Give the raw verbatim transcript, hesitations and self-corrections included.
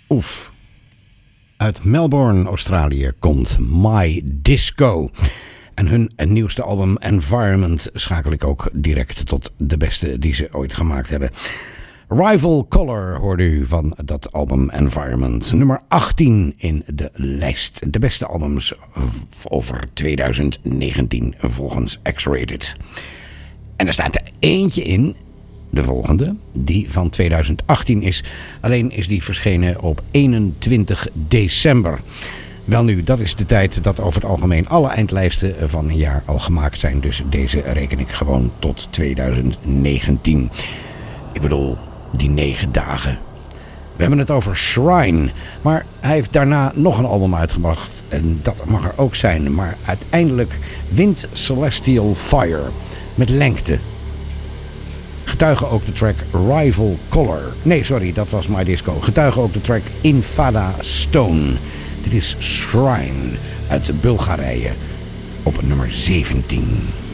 Oef. Uit Melbourne, Australië komt My Disco. En hun nieuwste album Environment schakel ik ook direct tot de beste die ze ooit gemaakt hebben. Rival Color hoorde u van dat album Environment. Nummer achttien in de lijst. De beste albums over twintig negentien volgens X-Rated. En er staat er eentje in, de volgende, die van twintig achttien is. Alleen is die verschenen op eenentwintig december. Welnu, dat is de tijd dat over het algemeen alle eindlijsten van een jaar al gemaakt zijn. Dus deze reken ik gewoon tot twintig negentien. Ik bedoel, die negen dagen. We hebben het over Shrine. Maar hij heeft daarna nog een album uitgebracht. En dat mag er ook zijn. Maar uiteindelijk wint Celestial Fire. Met lengte. Getuigen ook de track Rival Color. Nee, sorry, dat was My Disco. Getuigen ook de track Infada Stone. Dit is Shrine uit Bulgarije op nummer zeventien.